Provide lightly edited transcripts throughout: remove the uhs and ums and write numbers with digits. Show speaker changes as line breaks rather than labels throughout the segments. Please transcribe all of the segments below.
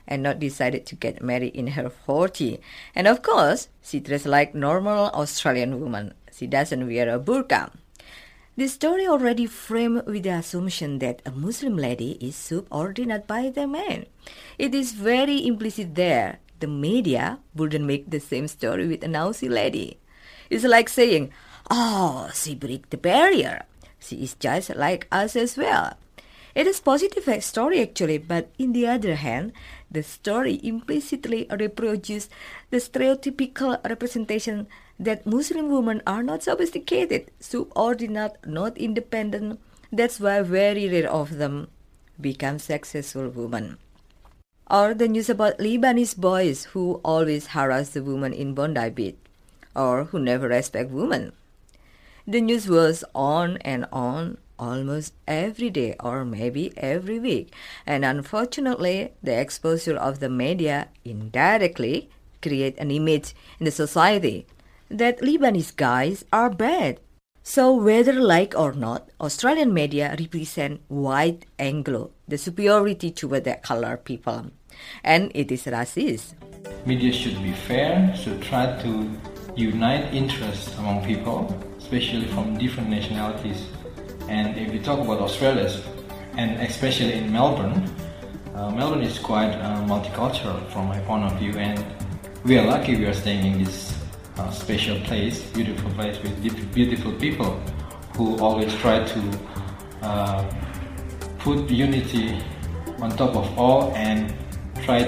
and not decided to get married in her 40s. And of course, she dressed like normal Australian woman. She doesn't wear a burqa. This story already framed with the assumption that a Muslim lady is subordinate by the man. It is very implicit there. The media wouldn't make the same story with an Aussie lady. It's like saying, oh, she break the barrier. She is just like us as well. It is a positive story actually, but on the other hand, the story implicitly reproduces the stereotypical representation that Muslim women are not sophisticated, subordinate, not independent. That's why very rare of them become successful women. Or the news about Lebanese boys who always harass the women in Bondi Beach, or who never respect women. The news was on and on almost every day or maybe every week. And unfortunately, the exposure of the media indirectly create an image in the society that Lebanese guys are bad. So whether like or not, Australian media represent white Anglo, the superiority toward the colored people. And it is racist.
Media should be fair, should try to unite interests among people, especially from different nationalities. And if we talk about Australia, and especially in Melbourne, Melbourne is quite multicultural from my point of view, and we are lucky we are staying in this special place, beautiful place with beautiful people who always try to put unity on top of all and try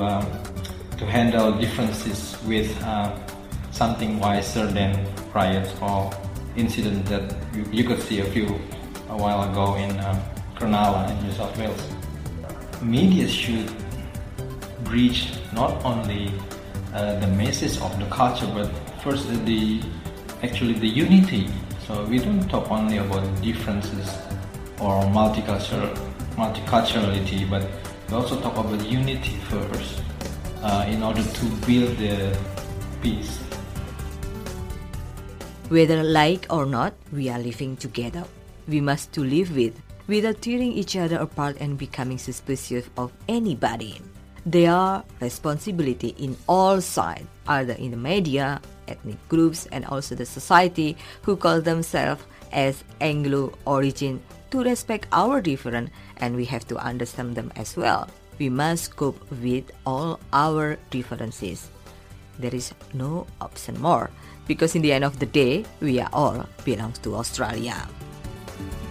to handle differences with something wiser than riots or incidents that you could see a while ago in Cronulla in New South Wales. Media should reach not only the message of the culture, but first the unity. So we don't talk only about differences or multiculturality, but we also talk about unity first in order to build the peace.
Whether like or not, we are living together. We must to live with, without tearing each other apart and becoming suspicious of anybody. There are responsibility in all sides, either in the media, ethnic groups, and also the society who call themselves as Anglo origin to respect our difference, and we have to understand them as well. We must cope with all our differences. There is no option more, because in the end of the day, we are all belong to Australia.